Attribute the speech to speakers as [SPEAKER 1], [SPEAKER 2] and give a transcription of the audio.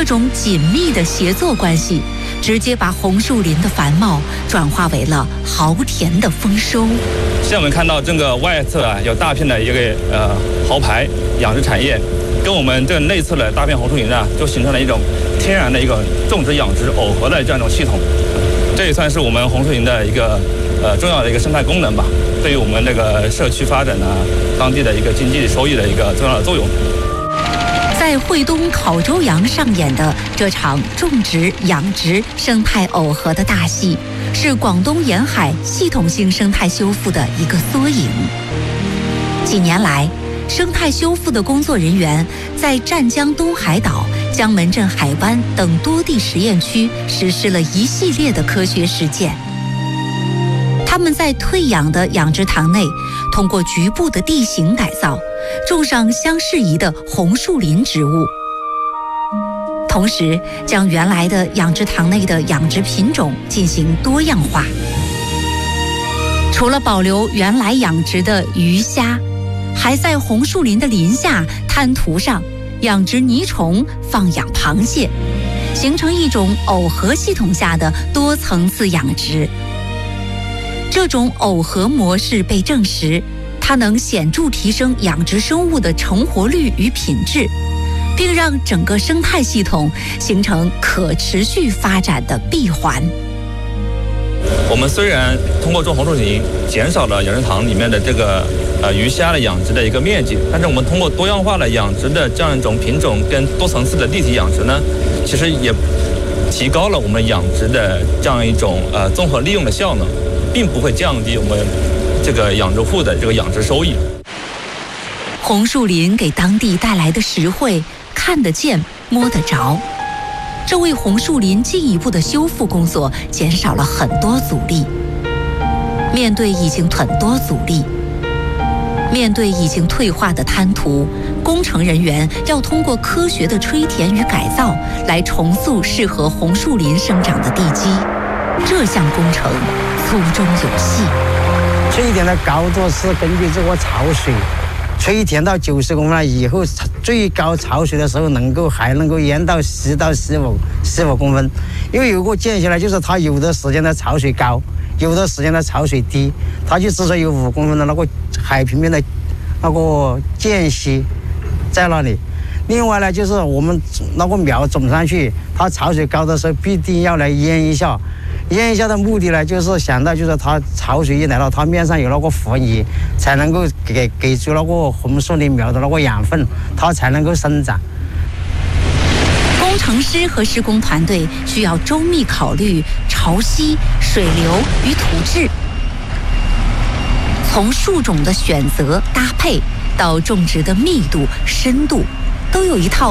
[SPEAKER 1] 这种紧密的协作关系，直接把红树林的繁茂转化为了豪田的丰收。
[SPEAKER 2] 现在我们看到这个外侧有大片的一个豪排养殖产业，跟我们这个内侧的大片红树林就形成了一种天然的一个种植养殖耦合的这样一种系统。这也算是我们红树林的一个重要的一个生态功能吧，对于我们这个社区发展当地的一个经济收益的一个重要的作用。
[SPEAKER 1] 在惠东考州阳上演的这场种植养殖生态耦合的大戏，是广东沿海系统性生态修复的一个缩影。几年来，生态修复的工作人员在湛江东海岛、江门镇海湾等多地实验区实施了一系列的科学实践。他们在退养的养殖塘内，通过局部的地形改造，种上相适宜的红树林植物，同时将原来的养殖塘内的养殖品种进行多样化。除了保留原来养殖的鱼虾，还在红树林的林下滩涂上养殖泥虫，放养螃蟹，形成一种耦合系统下的多层次养殖。这种耦合模式被证实，它能显著提升养殖生物的成活率与品质，并让整个生态系统形成可持续发展的闭环。
[SPEAKER 2] 我们虽然通过种红树林减少了养殖塘里面的这个鱼虾的养殖的一个面积，但是我们通过多样化的养殖的这样一种品种跟多层次的立体养殖呢，其实也提高了我们养殖的这样一种综合利用的效能，并不会降低我们这个养殖户的这个养殖收益。
[SPEAKER 1] 红树林给当地带来的实惠，看得见摸得着，这为红树林进一步的修复工作减少了很多阻力。面对已经退化的滩涂，工程人员要通过科学的吹填与改造来重塑适合红树林生长的地基。这项工程粗中有细。
[SPEAKER 3] 吹填的高度是根据这个潮水，吹填到90公分以后，最高潮水的时候还能够淹到10到15公分。因为有个间隙呢，就是它有的时间的潮水高，有的时间的潮水低，它就至少有5公分的那个海平面的那个间隙在那里。另外呢，就是我们那个苗种上去，它潮水高的时候必定要来淹一下。淹一下的目的呢，就是想到就是它潮水一来到，它面上有那个浮泥，才能够给出那个红树林苗的那个养分，它才能够生长。
[SPEAKER 1] 工程师和施工团队需要周密考虑潮汐、水流与土质，从树种的选择搭配到种植的密度、深度，都有一套